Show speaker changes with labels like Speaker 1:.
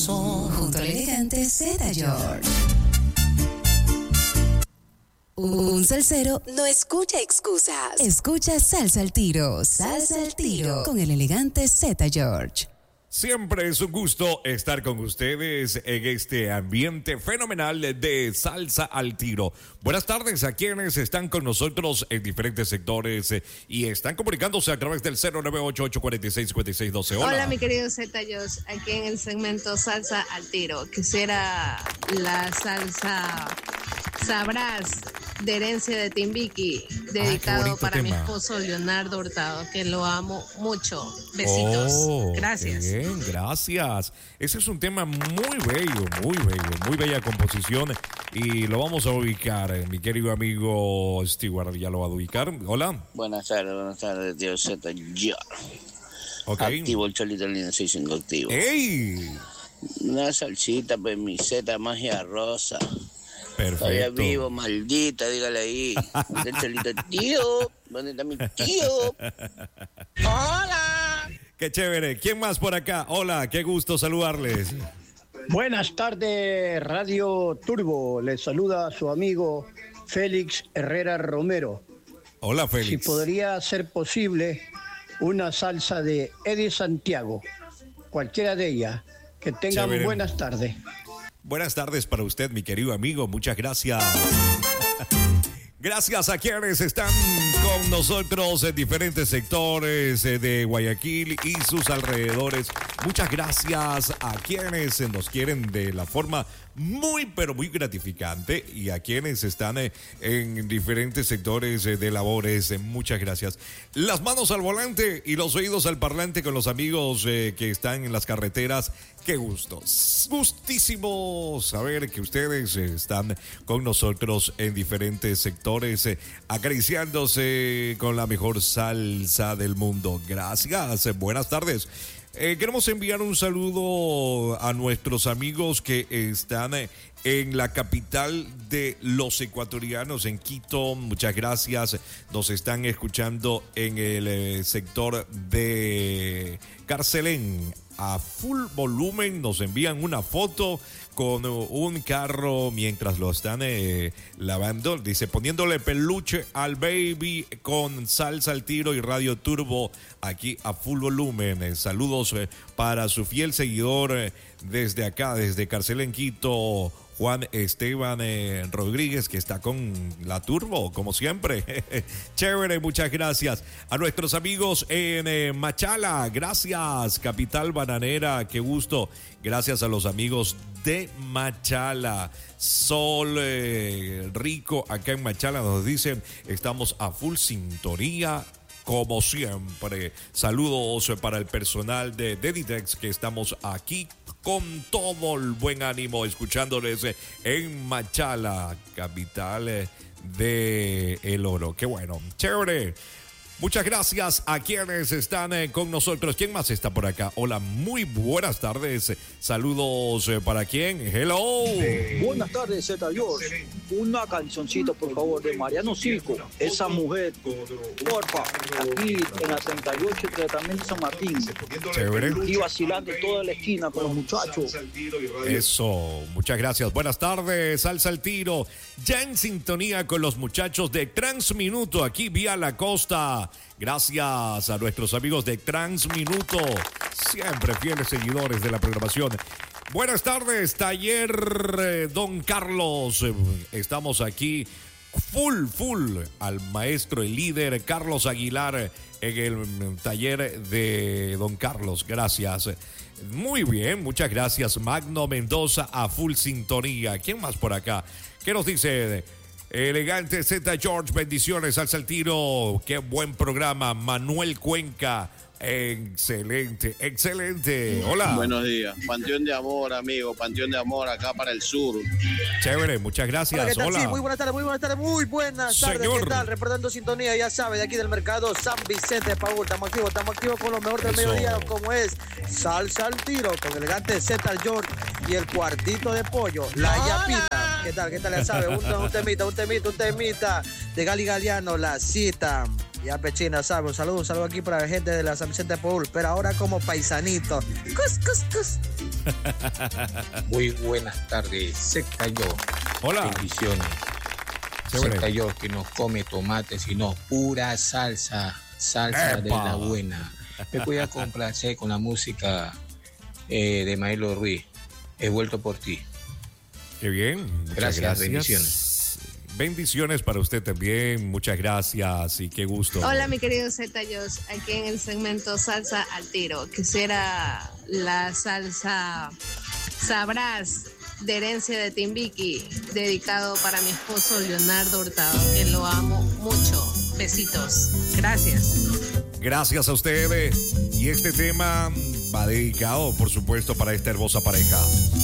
Speaker 1: Junto al elegante Zeta George. Un salsero no escucha excusas. Escucha Salsa al Tiro. Salsa al Tiro con el elegante Zeta George.
Speaker 2: Siempre es un gusto estar con ustedes en este ambiente fenomenal de Salsa al Tiro. Buenas tardes a quienes están con nosotros en diferentes sectores y están comunicándose a través del 098-846-5612.
Speaker 3: Hola, mi querido Zeta George, aquí en el segmento Salsa al Tiro. Quisiera la salsa Sabrás de herencia de Timbiqui, dedicado para
Speaker 2: tema.
Speaker 3: mi esposo Leonardo Hurtado, que lo amo mucho. Besitos. Gracias.
Speaker 2: Bien, gracias. Ese es un tema muy bello, muy bella composición y lo vamos a ubicar. Mi querido amigo Stewart ya lo va a ubicar. Hola.
Speaker 4: Buenas tardes, tío Zeta George.
Speaker 2: Okay.
Speaker 4: Activo el Cholito Lina 65 activo.
Speaker 2: ¡Ey!
Speaker 4: Una salsita, pues mi Zeta magia rosa.
Speaker 2: Perfecto.
Speaker 4: Todavía vivo, maldita, dígale ahí. El Cholito, tío. ¿Dónde está mi tío? ¡Hola!
Speaker 2: ¡Qué chévere! ¿Quién más por acá? Hola, qué gusto saludarles.
Speaker 5: Buenas tardes, Radio Turbo. Les saluda a su amigo Félix Herrera Romero.
Speaker 2: Hola, Félix.
Speaker 5: Si podría ser posible, una salsa de Eddie Santiago, cualquiera de ellas. Que tengan
Speaker 2: Chévere.
Speaker 5: buenas tardes.
Speaker 2: Buenas tardes para usted, mi querido amigo. Muchas gracias. Gracias a quienes están con nosotros en diferentes sectores de Guayaquil y sus alrededores. Muchas gracias a quienes nos quieren de la forma muy gratificante y a quienes están en diferentes sectores de labores. Muchas gracias. Las manos al volante y los oídos al parlante con los amigos que están en las carreteras. Qué gusto, gustísimo saber que ustedes están con nosotros en diferentes sectores, acariciándose con la mejor salsa del mundo. Gracias, buenas tardes. Queremos enviar un saludo a nuestros amigos que están en la capital de los ecuatorianos, en Quito. Muchas gracias. Nos están escuchando en el sector de Carcelén. A full volumen nos envían una foto con un carro mientras lo están lavando. Dice, poniéndole peluche al baby con Salsa al Tiro y Radio Turbo aquí a full volumen. Saludos para su fiel seguidor desde acá, desde Carcelén, Quito, Juan Esteban Rodríguez, que está con la Turbo, como siempre. Chévere, muchas gracias. A nuestros amigos en Machala, gracias. Capital Bananera, qué gusto. Gracias a los amigos de Machala. Sol rico acá en Machala, nos dicen, estamos a full sintonía. Como siempre, saludos para el personal de Deditex, que estamos aquí con todo el buen ánimo, escuchándoles en Machala, capital de El Oro. Qué bueno, chévere. Muchas gracias a quienes están con nosotros. ¿Quién más está por acá? Hola, muy buenas tardes. Saludos para quién. Hello.
Speaker 6: Buenas tardes, Zeta George. Una cancioncita, por favor, de Mariano Silco. Esa mujer, porfa, aquí en la 38, tratamiento San Martín.
Speaker 2: Chévere.
Speaker 6: Y vacilando toda la esquina con los muchachos.
Speaker 2: Eso, muchas gracias. Buenas tardes, Salsa al Tiro. Ya en sintonía con los muchachos de Transminuto, aquí vía la costa. Gracias a nuestros amigos de Transminuto, siempre fieles seguidores de la programación. Buenas tardes, Taller Don Carlos. Estamos aquí full al maestro, el líder Carlos Aguilar en el taller de Don Carlos. Gracias. Muy bien, muchas gracias. Magno Mendoza a full sintonía. ¿Quién más por acá? ¿Qué nos dice? Elegante Zeta George, bendiciones, Salsa al Tiro. Qué buen programa. Manuel Cuenca, excelente. Hola.
Speaker 7: Buenos días. Panteón de Amor, amigo. Panteón de Amor acá para el sur.
Speaker 2: Chévere, muchas gracias.
Speaker 8: Hola, ¿qué tal?
Speaker 2: Hola.
Speaker 8: Sí, muy buenas tardes.
Speaker 2: Señor.
Speaker 8: ¿Qué tal? Reportando sintonía, ya sabe, de aquí del mercado San Vicente, Paul. Estamos activos con lo mejor del mediodía, como es Salsa al Tiro, con elegante Zeta George y el cuartito de pollo, la yapita. ¿Qué tal? Ya sabe, un temita de Gali Galeano, la cita. Ya Pechina, sabe, un saludo aquí para la gente de la San Vicente Paul, pero ahora como paisanito. Cus.
Speaker 9: Muy buenas tardes, Secta yo.
Speaker 2: Hola.
Speaker 9: Bendiciones.
Speaker 2: Chévere.
Speaker 9: Secta yo que no come tomate, sino pura salsa. Salsa de la buena. Me voy a complacer con la música de Maelo Ruiz. He vuelto por ti.
Speaker 2: Qué bien. Muchas
Speaker 9: Gracias. Bendiciones.
Speaker 2: Bendiciones para usted también. Muchas gracias y qué gusto.
Speaker 3: Hola, mi querido Zeta Josh, aquí en el segmento Salsa al Tiro. Quisiera la salsa Sabrás de herencia de Timbiqui, dedicado para mi esposo Leonardo Hurtado, que lo amo mucho. Besitos. Gracias.
Speaker 2: Gracias a ustedes. Y este tema va dedicado, por supuesto, para esta hermosa pareja.